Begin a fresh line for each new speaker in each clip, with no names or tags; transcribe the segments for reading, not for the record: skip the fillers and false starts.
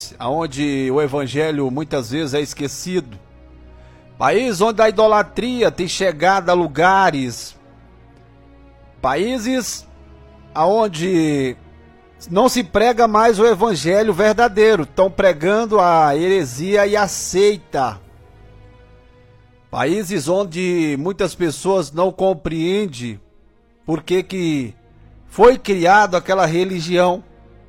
onde o evangelho muitas vezes é esquecido. Países onde a idolatria tem chegado a lugares. Países onde não se prega mais o evangelho verdadeiro. Estão pregando a heresia e a seita. Países onde muitas pessoas não compreendem por que foi criado aquela religião.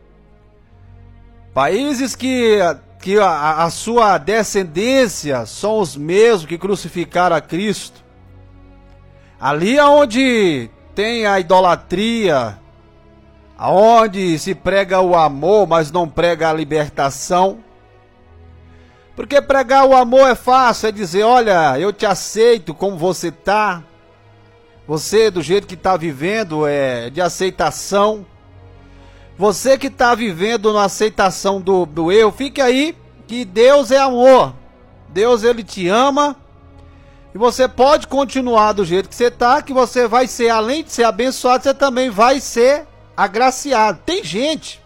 Países que a sua descendência são os mesmos que crucificaram a Cristo. Ali onde tem a idolatria, aonde se prega o amor, mas não prega a libertação. Porque pregar o amor é fácil, é dizer, olha, eu te aceito como você tá. Você do jeito que está vivendo é de aceitação. Você que está vivendo na aceitação do eu, fique aí, que Deus é amor. Deus, ele te ama. E você pode continuar do jeito que você está, que você vai ser, além de ser abençoado, você também vai ser agraciado. Tem gente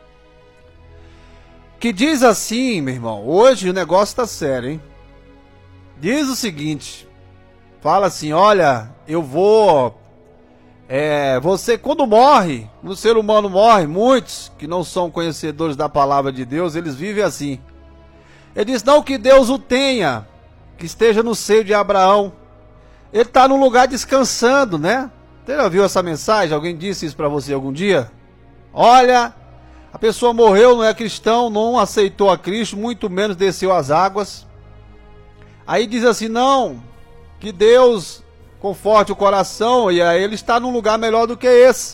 que diz assim, meu irmão, hoje o negócio tá sério, hein? Diz o seguinte, fala assim, olha, eu vou... você quando morre, o ser humano morre, muitos que não são conhecedores da palavra de Deus, eles vivem assim. Ele diz, não que Deus o tenha, que esteja no seio de Abraão. Ele está num lugar descansando, né? Você já viu essa mensagem? Alguém disse isso para você algum dia? Olha... A pessoa morreu, não é cristão, não aceitou a Cristo, muito menos desceu as águas. Aí diz assim, não, que Deus conforte o coração, e aí ele está num lugar melhor do que esse.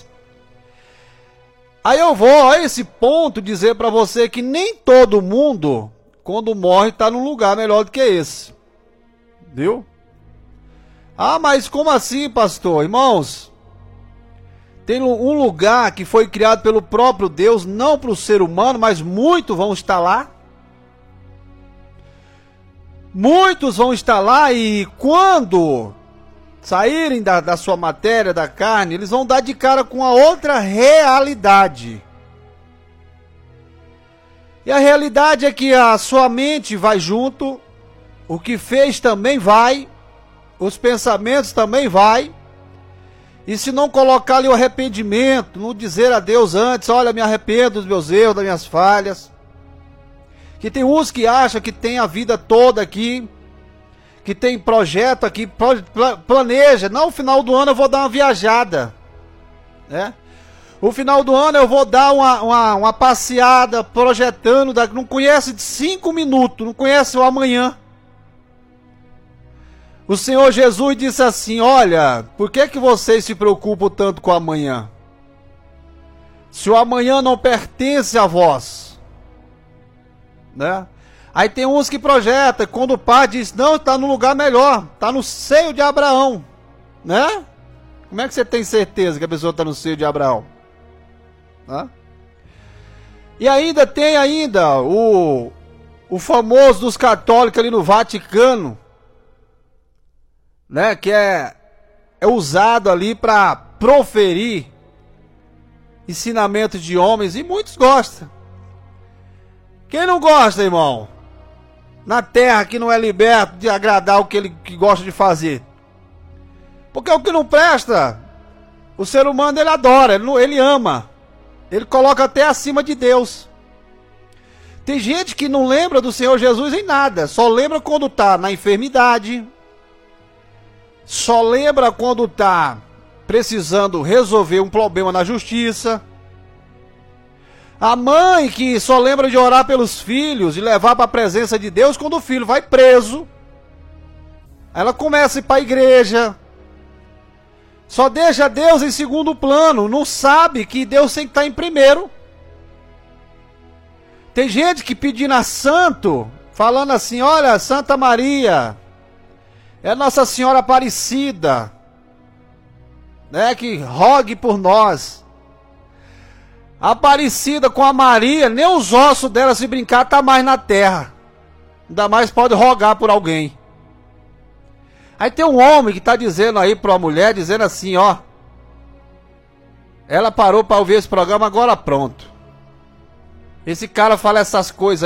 Aí eu vou a esse ponto dizer para você que nem todo mundo, quando morre, está num lugar melhor do que esse. Viu? Ah, mas como assim, pastor? Irmãos... Tem um lugar que foi criado pelo próprio Deus, não para o ser humano, mas muitos vão estar lá. Muitos vão estar lá e quando saírem da sua matéria, da carne, eles vão dar de cara com a outra realidade. E a realidade é que a sua mente vai junto, o que fez também vai, os pensamentos também vai. E se não colocar ali o arrependimento, não dizer a Deus antes, olha, me arrependo dos meus erros, das minhas falhas. Que tem uns que acham que tem a vida toda aqui, que tem projeto aqui, planeja, não, no final do ano eu vou dar uma viajada, né? No final do ano eu vou dar uma passeada, projetando, não conhece de 5 minutos, não conhece o amanhã. O Senhor Jesus disse assim, olha, por que vocês se preocupam tanto com o amanhã? Se o amanhã não pertence a vós, né? Aí tem uns que projetam, quando o pai diz, não, está no lugar melhor, está no seio de Abraão, né? Como é que você tem certeza que a pessoa está no seio de Abraão? Né? E ainda tem o famoso dos católicos ali no Vaticano, né, que é usado ali para proferir ensinamentos de homens, e muitos gostam. Quem não gosta, irmão? Na terra que não é liberto de agradar o que ele gosta de fazer. Porque o que não presta, o ser humano ele adora, ele ama. Ele coloca até acima de Deus. Tem gente que não lembra do Senhor Jesus em nada, só lembra quando está na enfermidade, só lembra quando está precisando resolver um problema na justiça. A mãe que só lembra de orar pelos filhos e levar para a presença de Deus quando o filho vai preso. Ela começa a ir para a igreja. Só deixa Deus em segundo plano. Não sabe que Deus tem que estar em primeiro. Tem gente que pedindo a santo, falando assim, olha, Santa Maria... É Nossa Senhora Aparecida, né, que rogue por nós. Aparecida com a Maria, nem os ossos dela, se brincar, tá mais na terra. Ainda mais pode rogar por alguém. Aí tem um homem que tá dizendo aí para uma mulher, dizendo assim, ó. Ela parou para ouvir esse programa, agora pronto. Esse cara fala essas coisas